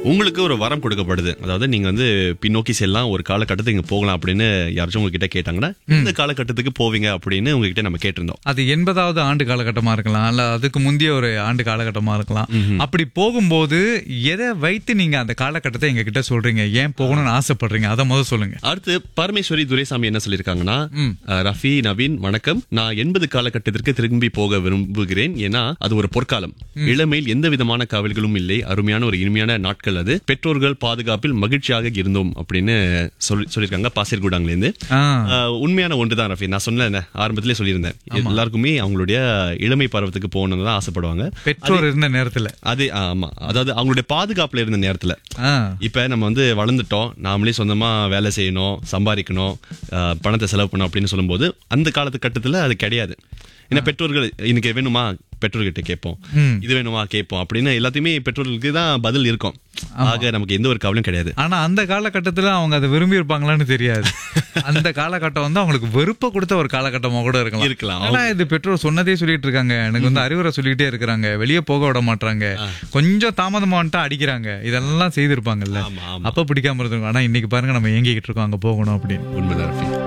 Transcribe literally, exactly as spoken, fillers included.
உங்களுக்கு ஒரு வரம் கொடுக்கப்படுது, அதாவது நீங்க வந்து பின்னோக்கி செல்லாம் ஒரு காலகட்டத்துக்கு இங்க போகலாம் அப்படின்னு யாராச்சும் உங்ககிட்ட கேட்டாங்கன்னா இந்த காலகட்டத்துக்கு போவீங்க அப்படின்னு உங்ககிட்ட நம்ம கேட்டிருந்தோம். அது எண்பதாவது ஆண்டு காலகட்டமா இருக்கலாம், இல்ல அதுக்கு முந்தைய ஒரு ஆண்டு காலகட்டமா இருக்கலாம். அப்படி போகும்போது எதை வைத்து நீங்க அந்த காலகட்டத்தை எங்க கிட்ட சொல்றீங்க, ஏன் போகணும்னு ஆசைப்படுறீங்க, அதை முதல் சொல்லுங்க. அடுத்து பரமேஸ்வரி துரைசாமி என்ன சொல்லியிருக்காங்கன்னா, ரஃபி நவீன் வணக்கம், நான் எண்பது காலகட்டத்திற்கு திரும்பி போக விரும்புகிறேன். ஏன்னா அது ஒரு பொற்காலம், இளமையில் எந்த விதமான கவலைகளும் இல்லை, அருமையான ஒரு இனிமையான நாட்கள், அது பெற்றோர்கள் பாதுகாப்பில் மகிழ்ச்சியாக இருந்தோம் அப்படின்னு சொல்லி சொல்லியிருக்காங்க பாசிர்குடாங்ல இருந்து. உண்மையான ஒன்றுதான் ரஃபி, நான் சொன்ன ஆரம்பத்திலே சொல்லியிருந்தேன், எல்லாருக்குமே அவங்களுடைய இளமை பருவத்துக்கு போகணும்னு தான் ஆசைப்படுவாங்க, பெற்றோர் இருந்த நேரத்துல. அது ஆமா, அதாவது அவங்களுடைய பாதுகாப்புல இருந்த நேரத்துல. இப்ப நம்ம வந்து வளர்ந்துட்டோம், நாமளே சொந்தமா வேலை செய்யணும், சம்பாதிக்கணும், பணத்தை செலவு பண்ணணும் அப்படின்னு சொல்லும்போது அந்த காலத்து கட்டத்துல அது கிடையாது. ஏன்னா பெற்றோர்கள் இன்னைக்கு வேணுமா பெற்றோர்கிட்ட கேட்போம், இது வேணுமா கேட்போம் அப்படின்னு எல்லாத்தையுமே பெற்றோர்களுக்கு தான் பதில் இருக்கும். ஆக நமக்கு எந்த ஒரு கவலையும் கிடையாது. ஆனா அந்த காலகட்டத்துல அவங்க அதை விரும்பி இருப்பாங்களான்னு தெரியாது. அந்த காலகட்டம் வந்து அவங்களுக்கு வெறுப்ப கொடுத்த ஒரு காலகட்டமா கூட இருக்கலாம் இருக்கலாம் ஆனா இது பெற்றோர் சொன்னதே சொல்லிட்டு இருக்காங்க, எனக்கு வந்து அறிவுரை சொல்லிக்கிட்டே இருக்கிறாங்க, வெளியே போக விட மாட்டாங்க, கொஞ்சம் தாமதமா வந்துட்டா அடிக்கிறாங்க, இதெல்லாம் செய்திருப்பாங்கல்ல, அப்ப பிடிக்காம இருந்திருக்கும். ஆனா இன்னைக்கு பாருங்க நம்ம ஏங்கிக்கிட்டு இருக்கோம் அங்க போகணும் அப்படின்னு. உண்மைதான்.